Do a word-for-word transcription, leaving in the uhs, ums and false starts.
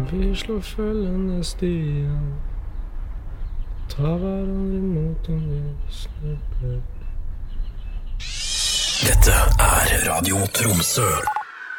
Vi slår følgende stien, tar hverandre imot om vi snubler. Dette er Radio Tromsø.